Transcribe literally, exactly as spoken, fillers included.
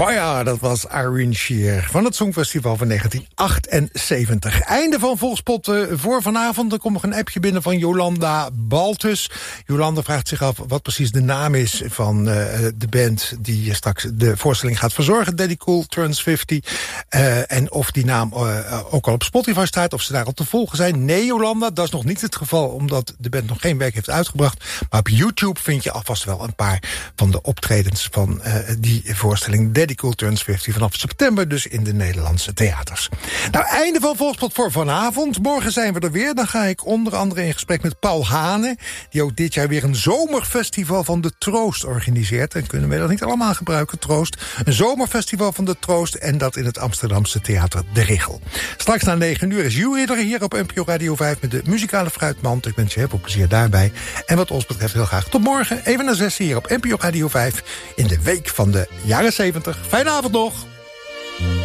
Maar ja, dat was Irene Shear van het Songfestival van negentien achtenzeventig. Einde van Volkspot uh, voor vanavond. Er komt nog een appje binnen van Jolanda Baltus. Jolanda vraagt zich af wat precies de naam is van uh, de band die straks de voorstelling gaat verzorgen. Daddy Cool Turns vijftig. Uh, en of die naam uh, ook al op Spotify staat, of ze daar al te volgen zijn. Nee, Jolanda, dat is nog niet het geval, omdat de band nog geen werk heeft uitgebracht. Maar op YouTube vind je alvast wel een paar van de optredens van uh, die voorstelling Daddy Cool Turns vijftig vanaf september, dus in de Nederlandse theaters. Nou, einde van Volkspot voor vanavond. Morgen zijn we er weer. Dan ga ik onder andere in gesprek met Paul Hane, die ook dit jaar weer een zomerfestival van de Troost organiseert. En kunnen wij dat niet allemaal gebruiken, Troost. Een zomerfestival van de Troost en dat in het Amsterdamse theater De Richel. Straks na negen uur is Jury er hier op N P O Radio vijf met de muzikale fruitmand. Ik wens je heel veel plezier daarbij. En wat ons betreft heel graag tot morgen, even na zes hier op N P O Radio vijf in de week van de jaren zeventig. Fijne avond nog!